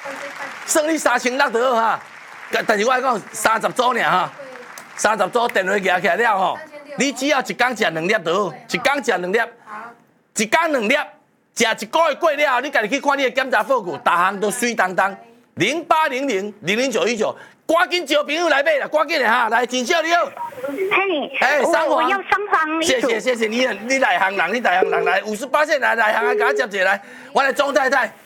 算你3600就好哈。但是我讲30组尔哈，30组电话拿起来了吼，你只要一天食2粒就好，一天食2粒，一天2粒，食1个月过了后，你家己去看你的检查报告，逐项都水当当。0800000919，赶紧招朋友来买啦，赶紧的哈，来，真少你好。 嘿，我要上访。 谢谢你内行人，你内行人来，58线来行啊，给我接一个来，我来庄太太。